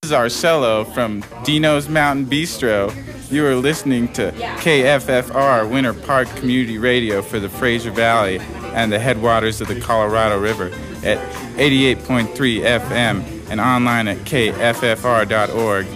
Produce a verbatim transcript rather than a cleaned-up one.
This is Arcello from Dino's Mountain Bistro. You are listening to K F F R Winter Park Community Radio for the Fraser Valley and the headwaters of the Colorado River at eighty-eight point three F M and online at K F F R dot org.